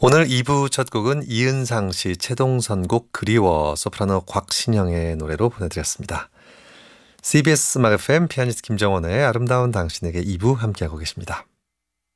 오늘 2부 첫 곡은 이은상 씨 최동선 곡 그리워 소프라노 곽신영의 노래로 보내드렸습니다. CBS 음악 FM 피아니스트 김정원의 아름다운 당신에게 2부 함께하고 계십니다.